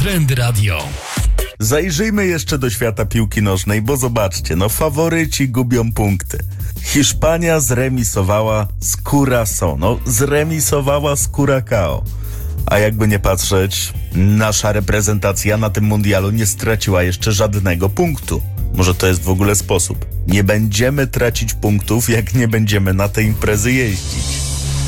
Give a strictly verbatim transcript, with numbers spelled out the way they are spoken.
Trend Radio. Zajrzyjmy jeszcze do świata piłki nożnej, bo zobaczcie, no faworyci gubią punkty. Hiszpania zremisowała z Curaçao, no zremisowała z Curacao. A jakby nie patrzeć, nasza reprezentacja na tym mundialu nie straciła jeszcze żadnego punktu. Może to jest w ogóle sposób. Nie będziemy tracić punktów, jak nie będziemy na te imprezy jeździć.